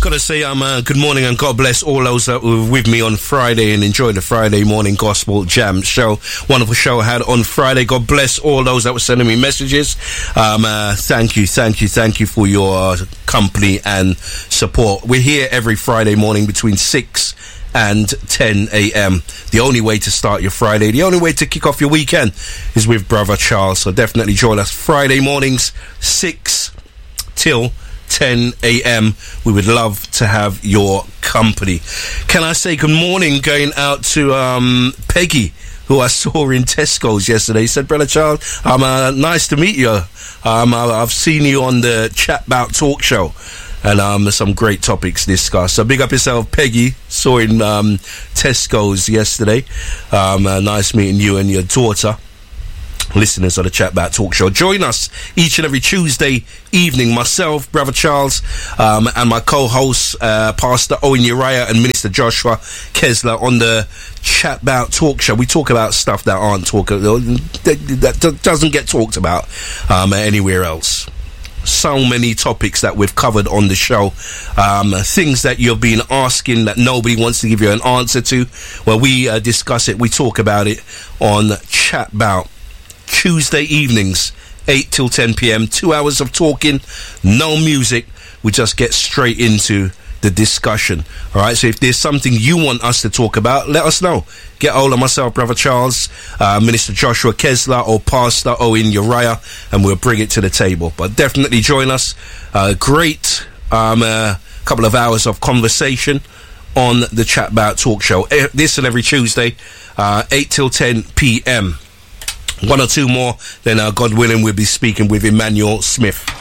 Gotta say, good morning and God bless all those that were with me on Friday and enjoyed the Friday morning gospel jam show. Wonderful show I had on Friday. God bless all those that were sending me messages. Thank you for your company and support. We're here every Friday morning between 6 and 10 a.m. The only way to start your Friday, the only way to kick off your weekend is with Brother Charles. So definitely join us Friday mornings, 6 till 10 a.m. We would love to have your company. Can I say good morning going out to Peggy, who I saw in Tesco's yesterday. He said, Brother Charles, nice to meet you. I've seen you on the Chat About Talk show, and some great topics discussed. So big up yourself, Peggy. Saw in Tesco's yesterday. Nice meeting you and your daughter. Listeners of the Chat About Talk show, join us each and every Tuesday evening. Myself, Brother Charles, and my co-hosts, Pastor Owen Uriah and Minister Joshua Kesler on the Chat About Talk show. We talk about stuff that aren't that doesn't get talked about anywhere else. So many topics that we've covered on the show, things that you've been asking that nobody wants to give you an answer to. Well, we discuss it, we talk about it on Chat About. Tuesday evenings, 8 till 10 p.m. 2 hours of talking, no music. We just get straight into the discussion. All right, so if there's something you want us to talk about, let us know. Get hold of myself, Brother Charles, Minister Joshua Kesler, or Pastor Owen Uriah, and we'll bring it to the table. But definitely join us. Great couple of hours of conversation on the Chat About Talk show. This and every Tuesday, 8 till 10 p.m. One or two more, then God willing, we'll be speaking with Emmanuel Smith.